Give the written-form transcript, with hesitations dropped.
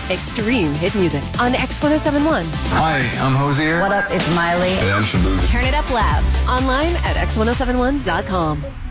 Extreme hit music on X1071. Hi, I'm Hosier. What up? It's Miley. Hey, I'm Shabuzi. Turn it up loud. Online at X1071.com.